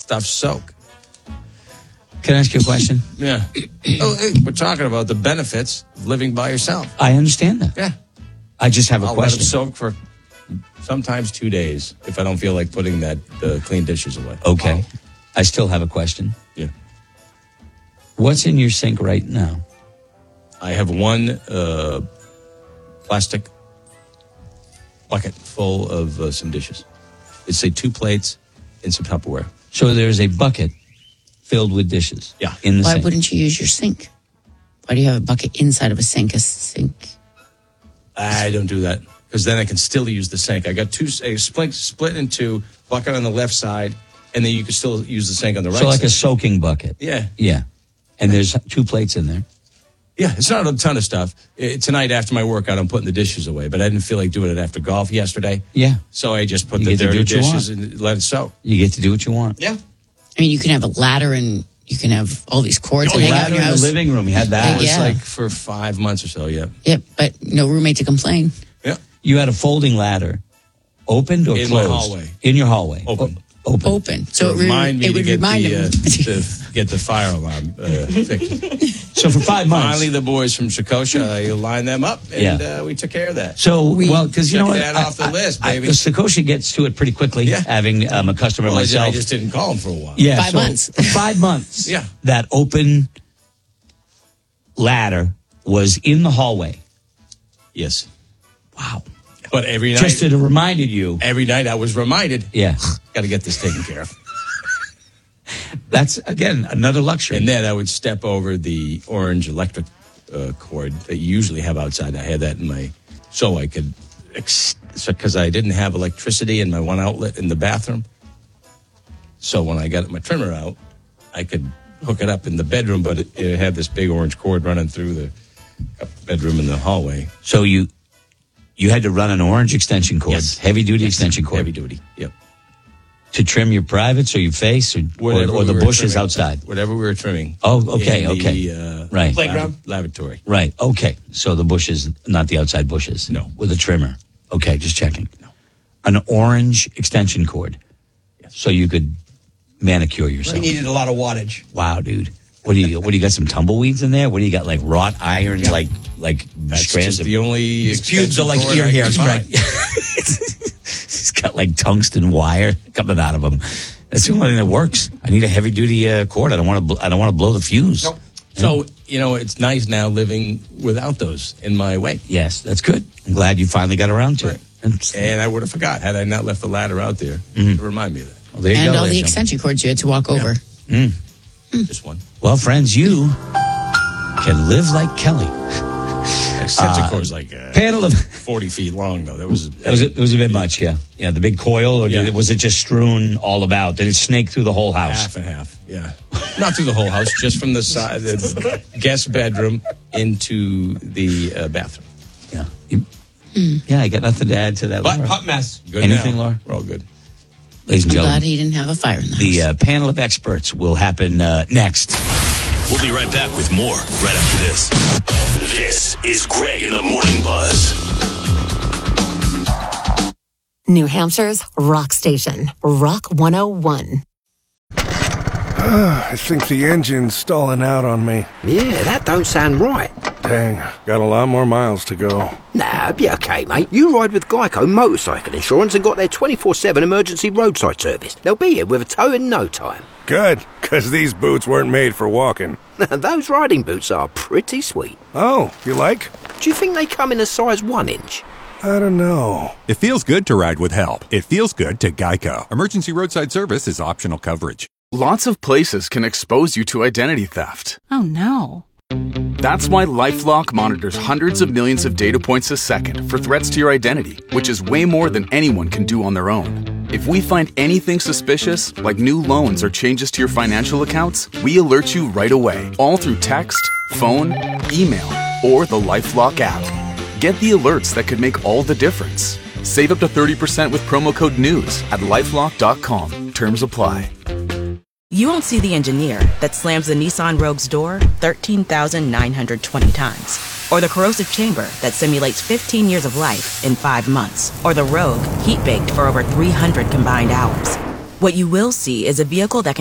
stuff soak. Can I ask you a question? Yeah. We're talking about the benefits of living by yourself. I understand that. Yeah. I just have a I'll question. let them soak for sometimes 2 days if I don't feel like putting that clean dishes away. Okay. Wow. I still have a question. Yeah. What's in your sink right now? I have one plastic bucket full of some dishes. It's 2 plates and some Tupperware. So there's a bucket filled with dishes. Yeah. In the Why sink. wouldn't you use your sink? Why do you have a bucket inside of a sink? A sink. I don't do that because then I can still use the sink. I got split in 2, bucket on the left side, and then you can still use the sink on the right So like side. a soaking bucket. Yeah. Yeah. And there's 2 plates in there. Yeah, it's not a ton of stuff. Tonight after my workout, I'm putting the dishes away, but I didn't feel like doing it after golf yesterday. Yeah. So I just put You the get to do dirty what you dishes and let it soak. You get to do what you want. Yeah. I mean, you can have a ladder and you can have all these cords that hang out in your in the house. living room. You had that. It was Yeah. like for 5 months or so, yeah. Yep, but no roommate to complain. Yeah. You had a folding ladder. Opened or In my closed? hallway. In your hallway. Open. Open. So To remind me it to would get remind him. to get the fire alarm fixed. So for 5 months. Finally, the boys from Shikosha, I lined them up, and we took care of that. So, because you know Check what? that off the list, baby. The Sakosha gets to it pretty quickly, Yeah. having a customer Well, myself. I just didn't call them for a while. Yeah, 5 months. For 5 months, Yeah. that open ladder was in the hallway. Yes. Wow. But every night, Just to reminded you. every night I was reminded, Yeah. got to get this taken care of. That's, again, another luxury. And then I would step over the orange electric cord that you usually have outside. I had that in my, so I could, because I didn't have electricity in my one outlet in the bathroom. So when I got my trimmer out, I could hook it up in the bedroom, but it had this big orange cord running through the bedroom and the hallway. So you had to run an orange extension cord, Yes. heavy-duty Yes. extension cord. Heavy duty, yep. To trim your privates or your face or the we were bushes trimming. outside? Whatever we were trimming. Oh, okay, in okay. The, Right. Lavatory. Right, okay. So the bushes, not the outside bushes. No. With a trimmer. Okay, just checking. No. An orange extension cord. Yes. So you could manicure yourself. We needed a lot of wattage. Wow, dude. What do you got, some tumbleweeds in there? What do you got, like wrought iron, like That's strands just of... the only His pubes are like extension ear cord I hairs, could right? find. He's got like tungsten wire coming out of him. That's the only thing that works. I need a heavy duty cord. I don't want to blow the fuse. Nope. So, it's nice now living without those in my way. Yes, that's good. I'm glad you finally got around to it. And I would have forgot had I not left the ladder out there to remind me of that. Well, there you And go, all the ladies and extension cords you had to walk over. Just one. gentlemen. Well, friends, you can live like Kelly. Extension cord's like Panel of 40 feet long, though. That was it was a bit much, yeah. Yeah, the big coil, or Yeah. was it just strewn all about? Did it snake through the whole house? half and half. Yeah. Not through the whole house, just from the side, the guest bedroom into the bathroom. Yeah. Yeah, I got nothing to add to that. But Laura. hot mess. Good Anything, now. Laura? We're all good. Ladies and I'm glad gentlemen, he didn't have a fire in the house. the panel of experts will happen next. We'll be right back with more right after this. This is Greg in the Morning Buzz. New Hampshire's rock station, Rock 101. I think the engine's stalling out on me. Yeah, that don't sound right. Dang, got a lot more miles to go. Nah, be okay, mate. You ride with Geico Motorcycle Insurance and got their 24/7 emergency roadside service. They'll be here with a tow in no time. Good, 'cause these boots weren't made for walking. Those riding boots are pretty sweet. Oh, you like? Do you think they come in a size 1 inch? I don't know. It feels good to ride with help. It feels good to Geico. Emergency roadside service is optional coverage. Lots of places can expose you to identity theft. Oh no. That's why LifeLock monitors hundreds of millions of data points a second for threats to your identity, which is way more than anyone can do on their own. If we find anything suspicious, like new loans or changes to your financial accounts, we alert you right away, all through text, phone, email, or the LifeLock app. Get the alerts that could make all the difference. Save up to 30% with promo code NEWS at LifeLock.com. Terms apply. You won't see the engineer that slams the Nissan Rogue's door 13,920 times. Or the corrosive chamber that simulates 15 years of life in 5 months. Or the Rogue heat-baked for over 300 combined hours. What you will see is a vehicle that can